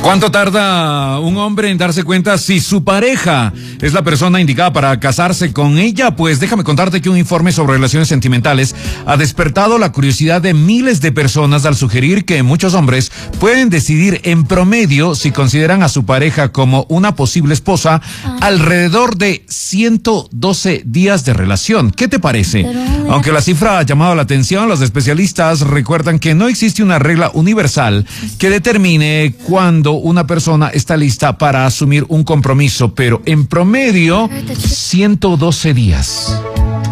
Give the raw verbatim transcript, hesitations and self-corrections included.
¿Cuánto tarda un hombre en darse cuenta si su pareja es la persona indicada para casarse con ella? Pues déjame contarte que un informe sobre relaciones sentimentales ha despertado la curiosidad de miles de personas al sugerir que muchos hombres pueden decidir en promedio si consideran a su pareja como una posible esposa alrededor de ciento doce días de relación. ¿Qué te parece? Aunque la cifra ha llamado la atención, los especialistas recuerdan que no existe una regla universal que determine cuándo una persona está lista para asumir un compromiso, pero en promedio ciento doce días.